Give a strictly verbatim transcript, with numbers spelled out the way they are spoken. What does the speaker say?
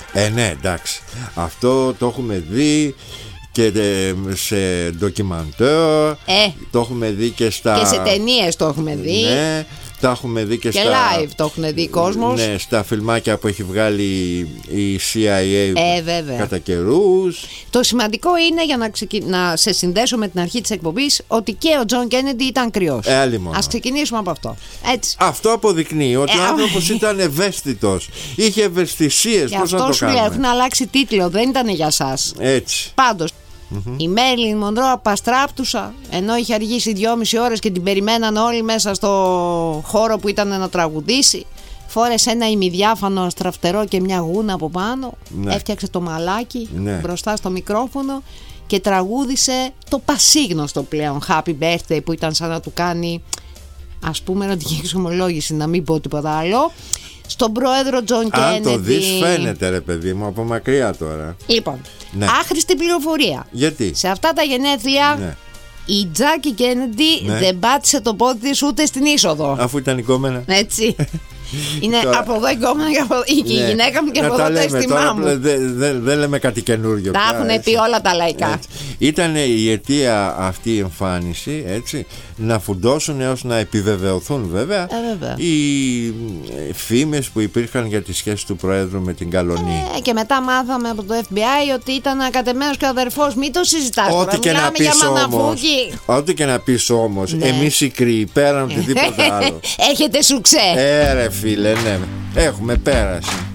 Ε, ναι, εντάξει. Αυτό το έχουμε δει και σε ντοκιμαντέρ. Ε, το έχουμε δει και στα. Και σε ταινίες το έχουμε δει. Ναι, τα έχουμε δει και, και στα. live το έχουν δει κόσμος. Ναι, στα φιλμάκια που έχει βγάλει η σι άι έι ε, βέβαια. κατά καιρούς. Το σημαντικό είναι, για να, ξεκι... να σε συνδέσω με την αρχή της εκπομπής, ότι και ο Τζον Κέννεντι ήταν κρυός. Ε, άλλη μόνο. Ας ξεκινήσουμε από αυτό. Έτσι. Αυτό αποδεικνύει ότι ε, ο άνθρωπος ήταν ευαίσθητος. Είχε ευαισθησίες. Πώς να το αυτό σου λέει, κάνουμε. έχουν αλλάξει τίτλο, δεν ήταν για σας. Έτσι. Πάντως, mm-hmm. η Μέριλιν Μονρό απαστράπτουσα, ενώ είχε αργήσει δυόμιση ώρες και την περιμέναν όλοι μέσα στο χώρο που ήταν να τραγουδήσει. Φόρεσε ένα ημιδιάφανο αστραφτερό και μια γούνα από πάνω. Ναι. Έφτιαξε το μαλάκι, ναι, μπροστά στο μικρόφωνο και τραγούδισε το πασίγνωστο πλέον Happy Birthday, που ήταν σαν να του κάνει, ας πούμε, ερωτική εξομολόγηση, να μην πω τίποτα άλλο, στον πρόεδρο Τζον Κέννεντι. Αν το δεις φαίνεται, ρε παιδί μου, από μακριά τώρα. Λοιπόν, ναι, άχρηστη πληροφορία. Γιατί? Σε αυτά τα γενέθλια, ναι, η Τζάκι Κέννεντι, ναι, δεν πάτησε το πόδι της ούτε στην είσοδο. Αφού ήταν η κόμενα. Έτσι. Είναι τώρα, από εδώ η κόμενα και από εδώ, η, ναι, γυναίκα μου και από εδώ το αίσθημά μου. Δεν δε, δε λέμε κάτι καινούριο. Τα έχουν πει όλα τα λαϊκά. Ήταν η αιτία αυτή η εμφάνιση, έτσι, να φουντώσουν έως να επιβεβαιωθούν βέβαια, ε, βέβαια. οι φήμες που υπήρχαν για τη σχέση του Προέδρου με την Καλονή. Ε, και μετά μάθαμε από το εφ μπι άι ότι ήταν ακατεμένος και αδερφός. Μην το συζητάς τώρα, μιλάμε για μαναφούκι. Ό,τι και να πεις όμως, ναι, εμείς οι κρύοι, πέραν οτιδήποτε άλλο, έχετε σουξέ. Ε ρε φίλε, ναι, έχουμε πέραση.